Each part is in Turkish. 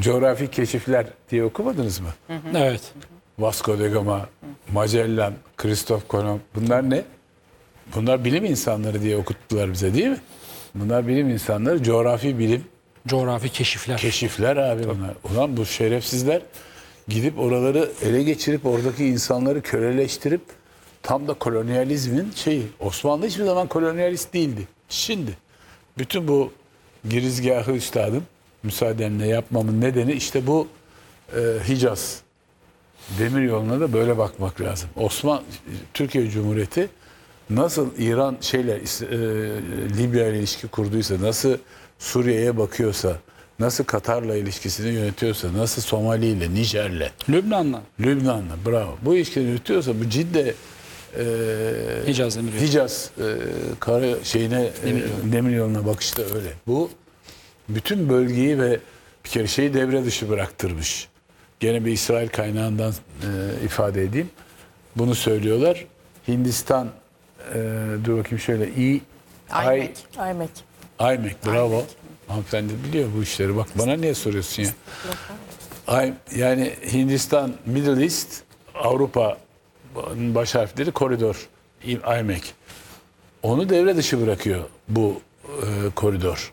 Coğrafi keşifler diye okumadınız mı? Evet. Vasco da Gama, Magellan, Kristof Kolomb. Bunlar ne? Bunlar bilim insanları diye okuttular bize, değil mi? Bunlar bilim insanları, coğrafi bilim Coğrafi keşifler. keşifler abi bunlar. Ulan bu şerefsizler gidip oraları ele geçirip oradaki insanları köleleştirip tam da kolonyalizmin şeyi. Osmanlı hiçbir zaman kolonyalist değildi. Şimdi bütün bu girizgahı üstadım müsaadenle yapmamın nedeni işte bu Hicaz demiryoluna da böyle bakmak lazım. Türkiye Cumhuriyeti nasıl İran Libya ile ilişki kurduysa, nasıl Suriye'ye bakıyorsa, nasıl Katar'la ilişkisini yönetiyorsa, nasıl Somali ile, Nijer'le, Lübnan'la bravo. Bu ilişkiyi yönetiyorsa bu Cidde Hicaz kara demiryoluna bakışta öyle. Bu bütün bölgeyi ve bir kere şeyi devre dışı bıraktırmış. Gene bir İsrail kaynağından ifade edeyim. Bunu söylüyorlar. Hindistan dur bakayım şöyle IMEC bravo. Hanımefendi biliyor bu işleri. Bak bana niye soruyorsun ya? Yani Hindistan, Middle East, Avrupa baş harfleri koridor IMEC. Onu devre dışı bırakıyor bu koridor.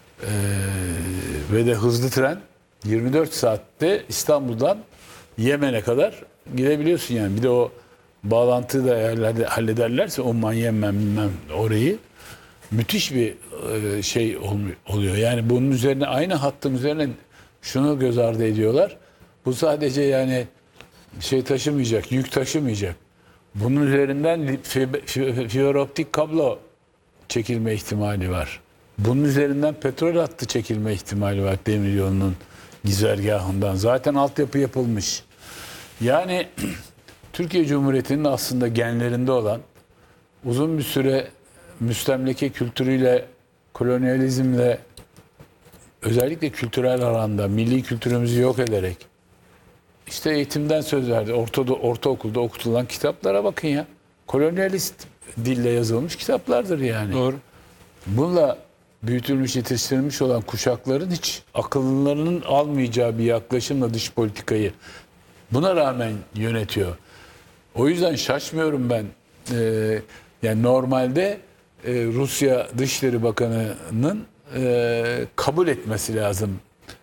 Ve de hızlı tren 24 saatte İstanbul'dan Yemen'e kadar gidebiliyorsun yani. Bir de o bağlantıyı da eğer hallederlerse Umman, Yemen bilmem orayı müthiş bir şey oluyor. Yani bunun üzerine aynı hattın üzerine şunu göz ardı ediyorlar. Bu sadece yani şey taşımayacak, yük taşımayacak. Bunun üzerinden fiber optik kablo çekilme ihtimali var. Bunun üzerinden petrol hattı çekilme ihtimali var demiryolunun güzergahından. Zaten altyapı yapılmış. Yani Türkiye Cumhuriyeti'nin aslında genlerinde olan uzun bir süre müstemleke kültürüyle, kolonyalizmle özellikle kültürel alanda milli kültürümüzü yok ederek işte eğitimden söz verdi. Ortaokulda okutulan kitaplara bakın ya. Kolonyalist dille yazılmış kitaplardır yani. Doğru. Bununla büyütülmüş, yetiştirilmiş olan kuşakların hiç akıllarının almayacağı bir yaklaşımla dış politikayı buna rağmen yönetiyor. O yüzden şaşmıyorum ben. Yani normalde Rusya Dışişleri Bakanı'nın kabul etmesi lazım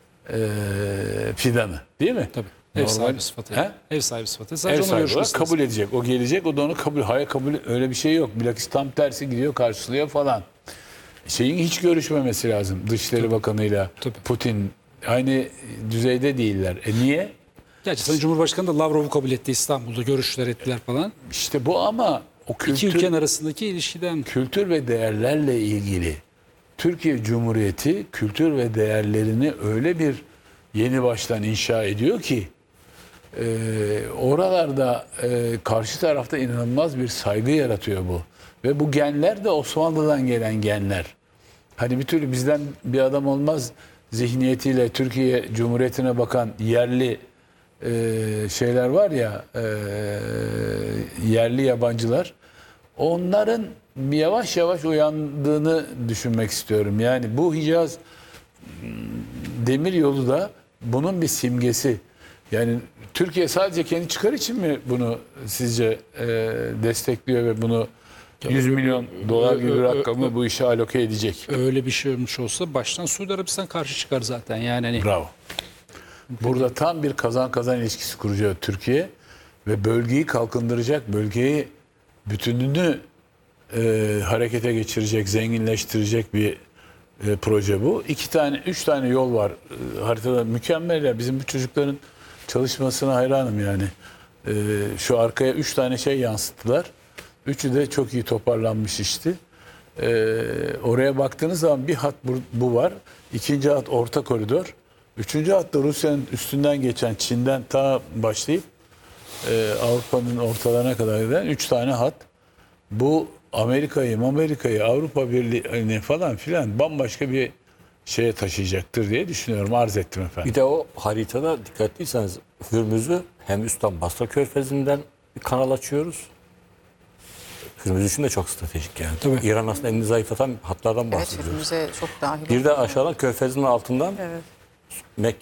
Fidan'ı, değil mi? Tabii. Ev sahibi sıfatı. Ev sahibi sıfatı. Ev sahibi olarak kabul edecek. O gelecek, o da onu kabul. Hayır kabul öyle bir şey yok. Bilakis tam tersi gidiyor, karşılıyor falan. Şeyin hiç görüşmemesi lazım Dışişleri Bakanı'yla Putin. Aynı düzeyde değiller. Niye? Gerçi Sayın Cumhurbaşkanı da Lavrov'u kabul etti, İstanbul'da görüşler ettiler falan. İşte bu ama o İki ülkenin arasındaki ilişkiden. Kültür ve değerlerle ilgili Türkiye Cumhuriyeti kültür ve değerlerini öyle bir yeni baştan inşa ediyor ki oralarda karşı tarafta inanılmaz bir saygı yaratıyor bu. Ve bu genler de Osmanlı'dan gelen genler. Hani bir türlü bizden bir adam olmaz zihniyetiyle Türkiye Cumhuriyeti'ne bakan yerli şeyler var ya, yerli yabancılar. Onların yavaş yavaş uyandığını düşünmek istiyorum. Yani bu Hicaz demiryolu da bunun bir simgesi. Yani Türkiye sadece kendi çıkar için mi bunu sizce destekliyor ve bunu 100 milyon dolar gibi bir rakamı bu işe aloke edecek? Öyle bir şey olmuş olsa baştan Suudi Arabistan karşı çıkar zaten. Yani hani... Bravo. Burada tam bir kazan kazan ilişkisi kuracak Türkiye ve bölgeyi kalkındıracak, bölgeyi bütününü harekete geçirecek, zenginleştirecek bir proje bu. 3 tane yol var haritada, mükemmel ya. Bizim bu çocukların çalışmasına hayranım yani. Şu arkaya 3 tane şey yansıttılar. Üçü de çok iyi toparlanmış işti. Oraya baktığınız zaman bir hat bu var. İkinci hat orta koridor. Üçüncü hatta Rusya'nın üstünden geçen Çin'den ta başlayıp Avrupa'nın ortalarına kadar giden 3 tane hat. Bu Amerika'yı, Avrupa Birliği'ni falan filan bambaşka bir şeye taşıyacaktır diye düşünüyorum. Arz ettim efendim. Bir de o haritada dikkatliyseniz Hürmüz'ü hem üstten Basra Körfezi'nden bir kanal açıyoruz. Hürmüz için de çok stratejik yani. Tabii. İran aslında elini zayıflatan hatlardan bahsediyoruz. Evet, Hürmüz'e çok dahil. Bir de aşağıdan Körfez'in altından